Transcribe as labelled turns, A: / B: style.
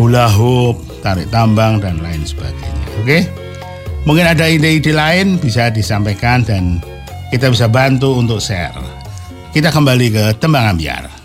A: hula hoop, tarik tambang, dan lain sebagainya. Oke? Mungkin ada ide-ide lain bisa disampaikan dan kita bisa bantu untuk share. Kita kembali ke Tembang Ambyar.